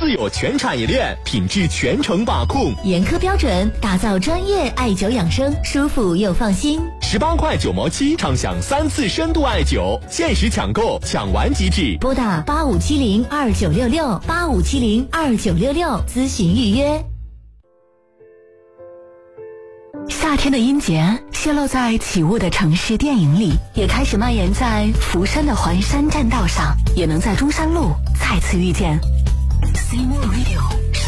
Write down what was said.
自有全产业链，品质全程把控， 严苛标准，打造专业艾灸养生，舒服又放心。 18块9毛7，畅享3次深度艾灸，限时抢购，抢完即止。 拨打85702966，85702966咨询预约。夏天的音节泄露在起雾的城市电影里，也开始蔓延在福山的环山栈道上，也能在中山路再次遇见。C More Radio。